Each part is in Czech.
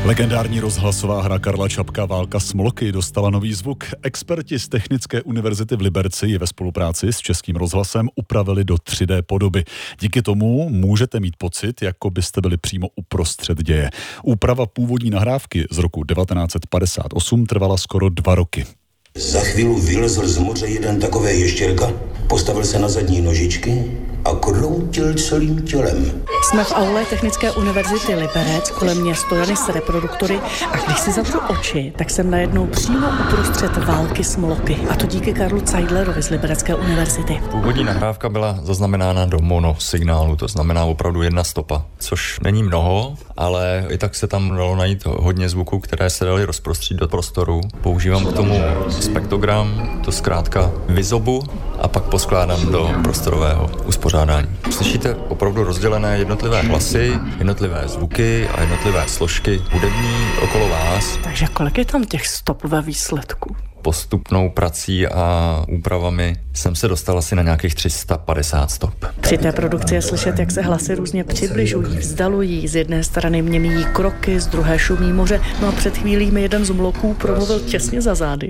Legendární rozhlasová hra Karla Čapka Válka smolky dostala nový zvuk. Experti z Technické univerzity v Liberci ji ve spolupráci s Českým rozhlasem upravili do 3D podoby. Díky tomu můžete mít pocit, jako byste byli přímo uprostřed děje. Úprava původní nahrávky z roku 1958 trvala skoro 2 roky. Za chvíli vylezl z moře jeden takové ještěrka, postavil se na zadní nožičky a kroutil celým tělem. Jsme v aule Technické univerzity Liberec, kolem mě stojany s reproduktory a když si zavřu oči, tak jsem najednou přímo uprostřed Války smloky. A to díky Karlu Zeidlerovi z Liberecké univerzity. Původní nahrávka byla zaznamenána do monosignálu, to znamená opravdu 1 stopa, což není mnoho, ale i tak se tam dalo najít hodně zvuků, které se daly rozprostřít do prostoru. Používám k tomu spektrogram, to zkrátka vyzobu a pak poskládám do prostorového uspořádání. Slyšíte opravdu rozdělené jednotlivé hlasy, jednotlivé zvuky a jednotlivé složky hudební okolo vás. Takže kolik je tam těch stop ve výsledku? Postupnou prací a úpravami jsem se dostal asi na nějakých 350 stop. Při té produkci je slyšet, jak se hlasy různě přibližují, vzdalují. Z jedné strany mění kroky, z druhé šumí moře. No a před chvílí mi jeden z mloků promluvil těsně za zády.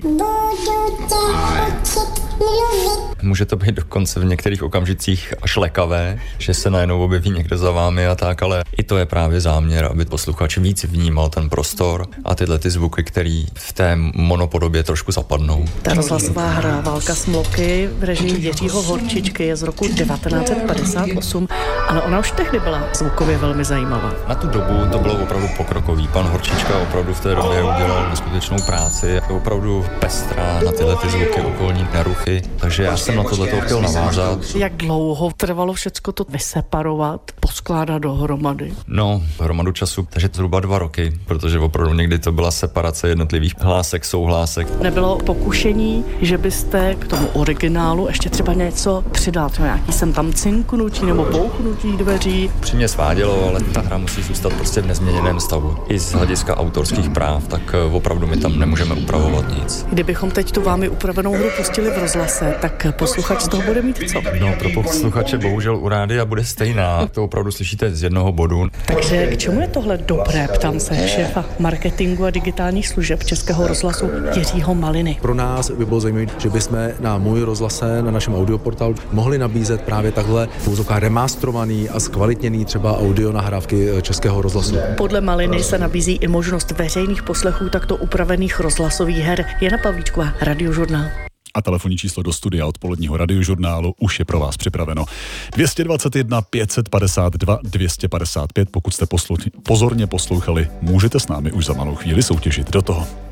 Může to být dokonce v některých okamžicích až lekavé, že se najednou objeví někde za vámi a tak, ale i to je právě záměr, aby posluchač víc vnímal ten prostor a tyhle ty zvuky, který v té monopodobě trošku zapadnou. Ta rozhlasová hra Válka smloky v režii Jiřího Horčičky je z roku 1958, ale ona už tehdy byla zvukově velmi zajímavá. Na tu dobu to bylo opravdu pokrokový. Pan Horčička opravdu v té době udělal neskutečnou práci. Je opravdu pestrá na tyhle ty zvuky, okolní neruchy, takže já jsem na tohleto chtěl navázat. Jak dlouho trvalo všecko to vyseparovat, poskládat dohromady? No, hromadu času, takže zhruba 2 roky, protože opravdu někdy to byla separace jednotlivých hlásek, souhlásek. Nebylo pokušení, že byste k tomu originálu ještě třeba něco přidal, třeba nějaký sem tam cinknutí nebo bouchnutí dveří? Přímě svádělo, ale ta hra musí zůstat prostě v nezměněném stavu. I z hlediska autorských práv, tak opravdu my tam nemůžeme upravovat nic. Kdybychom teď tu vámi upravenou hru pustili v rozhlase, tak posluchač z toho bude mít co? No, pro posluchače bohužel u rádia bude stejná. To opravdu slyšíte z jednoho bodu. Takže k čemu je tohle dobré, ptám se šéfa marketingu a digitálních služeb Českého rozhlasu Jiřího Maliny. Pro nás by bylo zajímavé, že bychom na Můj rozhlase, na našem audioportálu mohli nabízet právě takhle remastrovaný a zkvalitněný třeba audio nahrávky Českého rozhlasu. Podle Maliny se nabízí i možnost veřejných poslechů takto upravených rozhlasových her. Jana Pavlíčková, Radiožurnál. A telefonní číslo do studia odpoledního Radiožurnálu už je pro vás připraveno. 221 552 255, pokud jste pozorně poslouchali, můžete s námi už za malou chvíli soutěžit do toho.